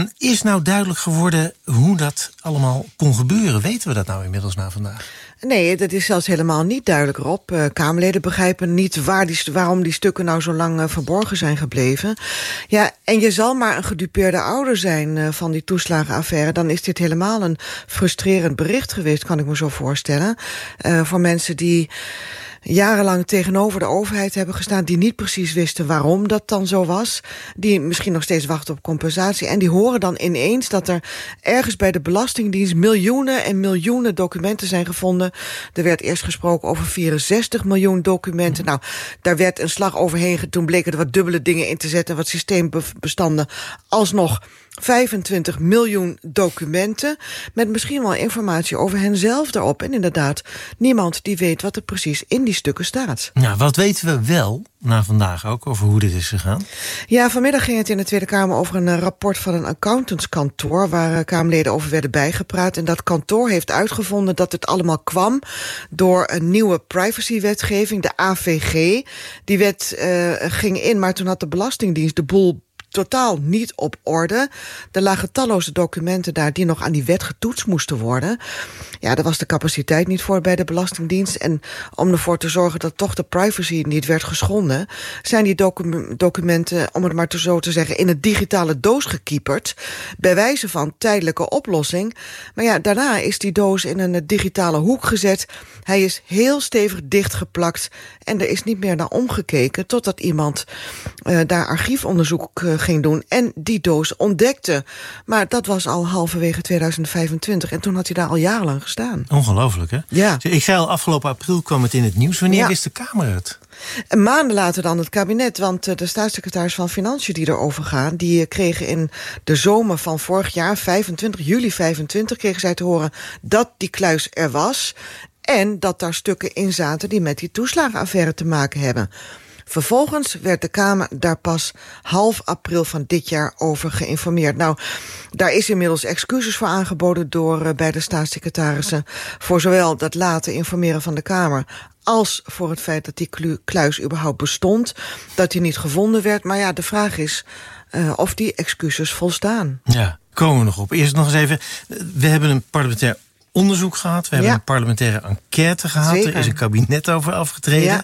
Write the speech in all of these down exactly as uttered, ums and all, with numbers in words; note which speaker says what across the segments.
Speaker 1: Um, is nou duidelijk geworden hoe dat allemaal kon gebeuren? Weten we dat nou inmiddels na vandaag?
Speaker 2: Nee, dat is zelfs helemaal niet duidelijk, Rob. Uh, Kamerleden begrijpen niet waar die, waarom die stukken nou zo lang uh, verborgen zijn gebleven. Ja, en je zal maar een gedupeerde ouder zijn uh, van die toeslagenaffaire. Dan is dit helemaal een frustrerend bericht geweest, kan ik me zo voorstellen. Uh, voor mensen die jarenlang tegenover de overheid hebben gestaan, die niet precies wisten waarom dat dan zo was, die misschien nog steeds wachten op compensatie, en die horen dan ineens dat er ergens bij de Belastingdienst miljoenen en miljoenen documenten zijn gevonden. Er werd eerst gesproken over vierenzestig miljoen documenten. Nou, daar werd een slag overheen, toen bleken er wat dubbele dingen in te zetten, wat systeembestanden, alsnog vijfentwintig miljoen documenten, met misschien wel informatie over henzelf erop. En inderdaad, niemand die weet wat er precies in die stukken staat.
Speaker 1: Nou, wat weten we wel, na vandaag ook, over hoe dit is gegaan?
Speaker 2: Ja, vanmiddag ging het in de Tweede Kamer over een rapport van een accountantskantoor, waar Kamerleden over werden bijgepraat. En dat kantoor heeft uitgevonden dat het allemaal kwam door een nieuwe privacywetgeving, de A V G. Die wet uh, ging in, maar toen had de Belastingdienst de boel totaal niet op orde. Er lagen talloze documenten daar die nog aan die wet getoetst moesten worden. Ja, daar was de capaciteit niet voor bij de Belastingdienst. En om ervoor te zorgen dat toch de privacy niet werd geschonden, zijn die docu- documenten, om het maar te zo te zeggen, in een digitale doos gekieperd, bij wijze van tijdelijke oplossing. Maar ja, daarna is die doos in een digitale hoek gezet. Hij is heel stevig dichtgeplakt en er is niet meer naar omgekeken totdat iemand uh, daar archiefonderzoek uh, ging doen en die doos ontdekte. Maar dat was al halverwege tweeduizend vijfentwintig en toen had hij daar al jarenlang gestaan.
Speaker 1: Ongelooflijk, hè?
Speaker 2: Ja.
Speaker 1: Ik zei al, afgelopen april kwam het in het nieuws. Wanneer
Speaker 2: ja.
Speaker 1: wist de Kamer het?
Speaker 2: En maanden later dan het kabinet, want de staatssecretaris van Financiën die erover gaan, die kregen in de zomer van vorig jaar, vijfentwintig juli vijfentwintig, kregen zij te horen dat die kluis er was en dat daar stukken in zaten die met die toeslagenaffaire te maken hebben. Vervolgens werd de Kamer daar pas half april van dit jaar over geïnformeerd. Nou, daar is inmiddels excuses voor aangeboden door uh, beide staatssecretarissen, voor zowel dat late informeren van de Kamer als voor het feit dat die kluis überhaupt bestond, dat die niet gevonden werd. Maar ja, de vraag is uh, of die excuses volstaan.
Speaker 1: Ja, komen we nog op. Eerst nog eens even, we hebben een parlementair onderzoek gehad, we hebben ja. een parlementaire enquête gehad,
Speaker 2: Zeker.
Speaker 1: Er is een kabinet over afgetreden. Ja.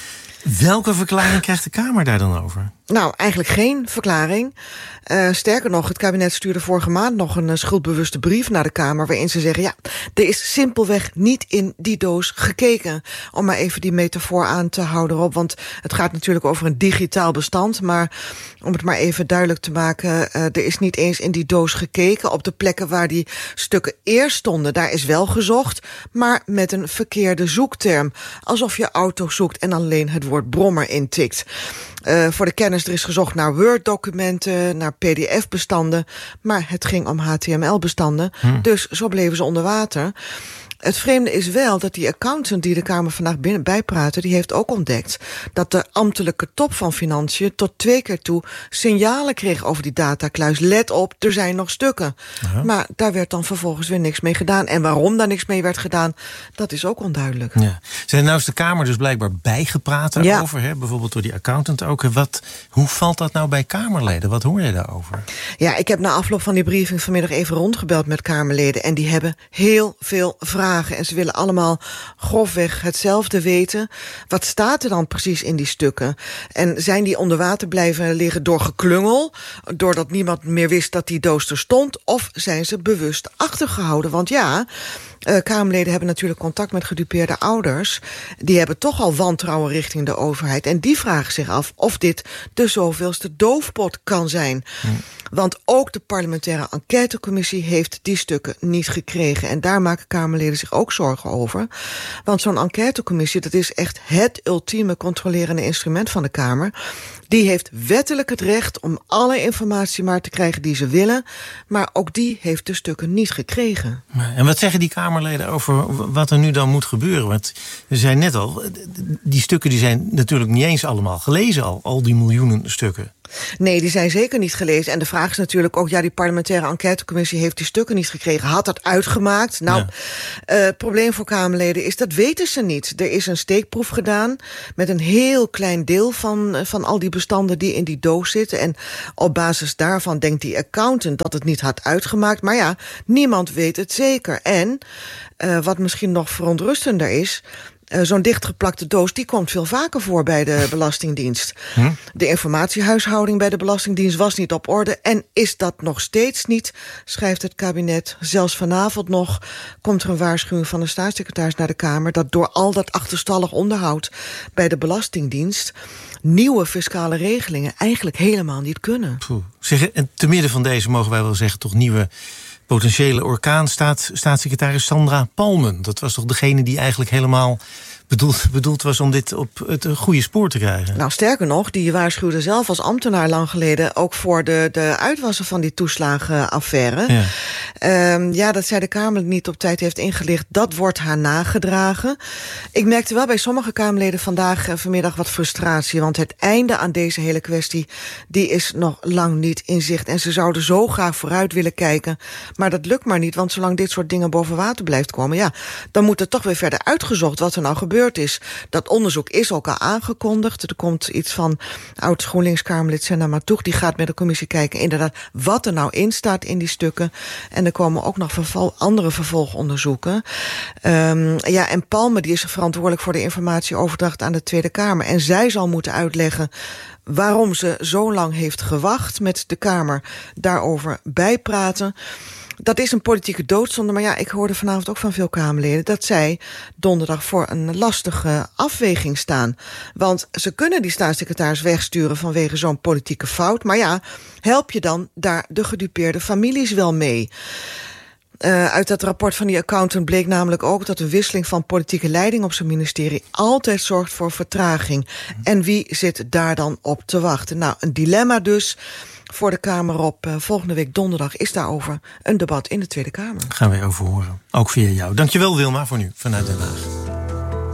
Speaker 1: Welke verklaring krijgt de Kamer daar dan over?
Speaker 2: Nou, eigenlijk geen verklaring. Uh, sterker nog, het kabinet stuurde vorige maand nog een uh, schuldbewuste brief naar de Kamer, waarin ze zeggen, ja, er is simpelweg niet in die doos gekeken. Om maar even die metafoor aan te houden op, want het gaat natuurlijk over een digitaal bestand, maar om het maar even duidelijk te maken, uh, er is niet eens in die doos gekeken. Op de plekken waar die stukken eerst stonden, daar is wel gezocht, maar met een verkeerde zoekterm. Alsof je auto zoekt en alleen het woord brommer intikt. Uh, voor de kennis, er is gezocht naar Word-documenten, naar P D F-bestanden, maar het ging om H T M L-bestanden, hm. dus zo bleven ze onder water. Het vreemde is wel dat die accountant die de Kamer vandaag binnen bijpraatte, die heeft ook ontdekt dat de ambtelijke top van Financiën tot twee keer toe signalen kreeg over die datakluis. Let op, er zijn nog stukken. Uh-huh. Maar daar werd dan vervolgens weer niks mee gedaan. En waarom daar niks mee werd gedaan, dat is ook onduidelijk.
Speaker 1: Ja. Zijn nou is de Kamer dus blijkbaar bijgepraat daarover, ja. hè? Bijvoorbeeld door die accountant ook. Wat, hoe valt dat nou bij Kamerleden? Wat hoor je daarover?
Speaker 2: Ja, ik heb na afloop van die briefing vanmiddag even rondgebeld met Kamerleden en die hebben heel veel vragen. En ze willen allemaal grofweg hetzelfde weten. Wat staat er dan precies in die stukken? En zijn die onder water blijven liggen door geklungel, doordat niemand meer wist dat die doos er stond? Of zijn ze bewust achtergehouden? Want ja, uh, Kamerleden hebben natuurlijk contact met gedupeerde ouders. Die hebben toch al wantrouwen richting de overheid. En die vragen zich af of dit de zoveelste doofpot kan zijn. Hm. Want ook de parlementaire enquêtecommissie heeft die stukken niet gekregen. En daar maken Kamerleden zich ook zorgen over. Want zo'n enquêtecommissie, dat is echt het ultieme controlerende instrument van de Kamer. Die heeft wettelijk het recht om alle informatie maar te krijgen die ze willen. Maar ook die heeft de stukken niet gekregen.
Speaker 1: En wat zeggen die Kamerleden over wat er nu dan moet gebeuren? Want we zeiden net al, die stukken die zijn natuurlijk niet eens allemaal gelezen al. Al die miljoenen stukken.
Speaker 2: Nee, die zijn zeker niet gelezen. En de vraag is natuurlijk ook, ja, die parlementaire enquêtecommissie heeft die stukken niet gekregen. Had dat uitgemaakt? Nou, ja. uh, het probleem voor Kamerleden is, dat weten ze niet. Er is een steekproef gedaan met een heel klein deel van, van al die bestanden die in die doos zitten. En op basis daarvan denkt die accountant dat het niet had uitgemaakt. Maar ja, niemand weet het zeker. En uh, wat misschien nog verontrustender is, Uh, zo'n dichtgeplakte doos, die komt veel vaker voor bij de Belastingdienst. Hm? De informatiehuishouding bij de Belastingdienst was niet op orde. En is dat nog steeds niet, schrijft het kabinet. Zelfs vanavond nog komt er een waarschuwing van de staatssecretaris naar de Kamer, dat door al dat achterstallig onderhoud bij de Belastingdienst nieuwe fiscale regelingen eigenlijk helemaal niet kunnen.
Speaker 1: Poeh. Zeg, en te midden van deze, mogen wij wel zeggen, toch nieuwe potentiële orkaan, staat staatssecretaris Sandra Palmen. Dat was toch degene die eigenlijk helemaal bedoeld, bedoeld was om dit op het goede spoor te krijgen?
Speaker 2: Nou, sterker nog, die waarschuwde zelf als ambtenaar lang geleden ook voor de, de uitwassen van die toeslagenaffaire. Ja. Um, ja, dat zij de Kamer niet op tijd heeft ingelicht, dat wordt haar nagedragen. Ik merkte wel bij sommige Kamerleden vandaag uh, vanmiddag wat frustratie, want het einde aan deze hele kwestie, die is nog lang niet in zicht. En ze zouden zo graag vooruit willen kijken, maar dat lukt maar niet, want zolang dit soort dingen boven water blijft komen, ja, dan moet er toch weer verder uitgezocht wat er nou gebeurt is. Dat onderzoek is ook al aangekondigd. Er komt iets van oud GroenLinks-Kamerlid Senna Matoeg, die gaat met de commissie kijken inderdaad wat er nou in staat in die stukken. En er komen ook nog vervol- andere vervolgonderzoeken. Um, ja, en Palme, die is verantwoordelijk voor de informatieoverdracht aan de Tweede Kamer. En zij zal moeten uitleggen waarom ze zo lang heeft gewacht met de Kamer daarover bijpraten. Dat is een politieke doodzonde, maar ja, ik hoorde vanavond ook van veel Kamerleden dat zij donderdag voor een lastige afweging staan. Want ze kunnen die staatssecretaris wegsturen vanwege zo'n politieke fout, maar ja, help je dan daar de gedupeerde families wel mee? Uh, uit dat rapport van die accountant bleek namelijk ook dat de wisseling van politieke leiding op zijn ministerie altijd zorgt voor vertraging. En wie zit daar dan op te wachten? Nou, een dilemma dus voor de Kamer op. Uh, volgende week donderdag is daarover een debat in de Tweede Kamer.
Speaker 1: Gaan we over horen. Ook via jou. Dankjewel Wilma voor nu vanuit Den Haag.